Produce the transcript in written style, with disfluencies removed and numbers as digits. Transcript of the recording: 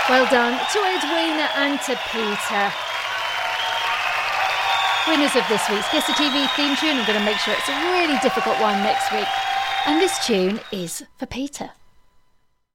Well done to Edwina and to Peter. Winners of this week's Guess the TV theme tune. I'm going to make sure it's a really difficult one next week. And this tune is for Peter.